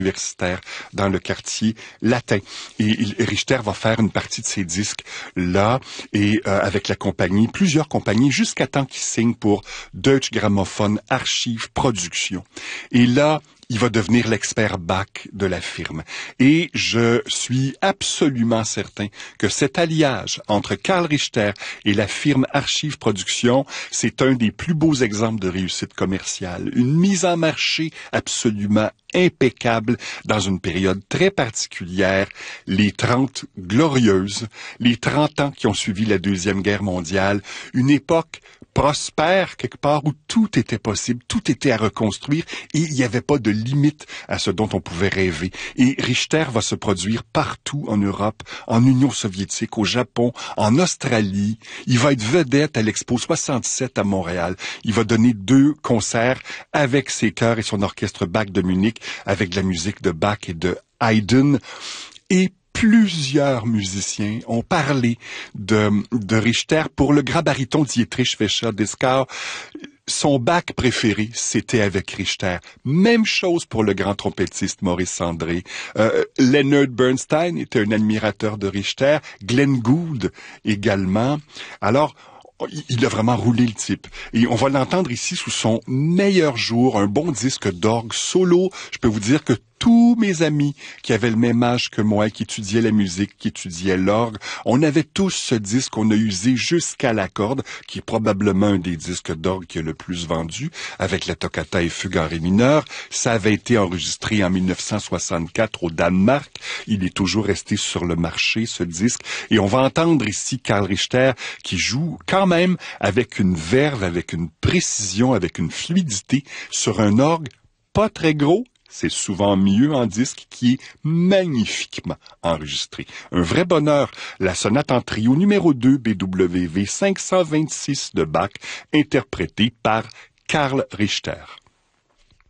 universitaire dans le quartier latin. Et Richter va faire une partie de ses disques là et avec la compagnie, plusieurs compagnies, jusqu'à temps qu'il signe pour Deutsche Grammophon Archiv Production. Et là, il va devenir l'expert Bach de la firme. Et je suis absolument certain que cet alliage entre Carl Richter et la firme Archive Production, c'est un des plus beaux exemples de réussite commerciale. Une mise en marché absolument impeccable dans une période très particulière, les 30 glorieuses, les 30 ans qui ont suivi la Deuxième Guerre mondiale, une époque prospère quelque part où tout était possible, tout était à reconstruire et il n'y avait pas de limite à ce dont on pouvait rêver. Et Richter va se produire partout en Europe, en Union soviétique, au Japon, en Australie. Il va être vedette à l'Expo 67 à Montréal. Il va donner 2 concerts avec ses chœurs et son orchestre Bach de Munich, avec de la musique de Bach et de Haydn. Et plusieurs musiciens ont parlé de Richter. Pour le grand baryton Dietrich Fischer-Dieskau, son Bach préféré, c'était avec Richter. Même chose pour le grand trompettiste Maurice André. Leonard Bernstein était un admirateur de Richter. Glenn Gould également. Alors, il a vraiment roulé le type. Et on va l'entendre ici sous son meilleur jour, un bon disque d'orgue solo. Je peux vous dire que tous mes amis qui avaient le même âge que moi, qui étudiaient la musique, qui étudiaient l'orgue, on avait tous ce disque qu'on a usé jusqu'à la corde, qui est probablement un des disques d'orgue qui est le plus vendu, avec la toccata et fugue en ré mineur. Ça avait été enregistré en 1964 au Danemark. Il est toujours resté sur le marché, ce disque. Et on va entendre ici Carl Richter qui joue quand même avec une verve, avec une précision, avec une fluidité sur un orgue pas très gros. C'est souvent mieux en disque, qui est magnifiquement enregistré. Un vrai bonheur, la sonate en trio numéro 2 BWV 526 de Bach, interprétée par Carl Richter.